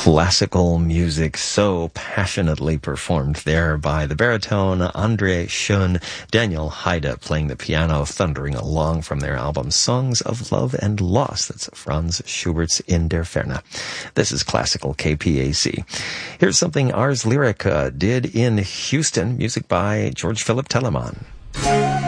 classical music so passionately performed there by the baritone Andre Schoen, Daniel Haide playing the piano, thundering along from their album Songs of Love and Loss. That's Franz Schubert's In der Ferne. This is Classical KPAC. Here's something Ars Lyrica did in Houston, music by George Philip Telemann.